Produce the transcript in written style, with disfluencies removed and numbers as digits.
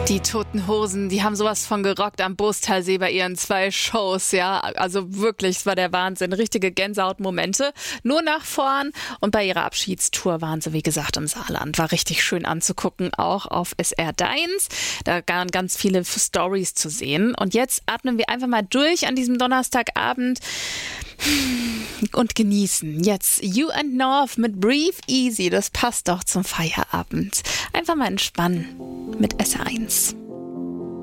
Die Toten Hosen, die haben sowas von gerockt am Bostalsee bei ihren 2 Shows, ja. Also wirklich, es war der Wahnsinn. Richtige Gänsehautmomente. Nur nach vorn. Und bei ihrer Abschiedstour waren sie, wie gesagt, im Saarland. War richtig schön anzugucken, auch auf SR Deins. Da waren ganz viele Stories zu sehen. Und jetzt atmen wir einfach mal durch an diesem Donnerstagabend und genießen. Jetzt You and North mit Breathe Easy. Das passt doch zum Feierabend. Einfach mal entspannen mit SR1.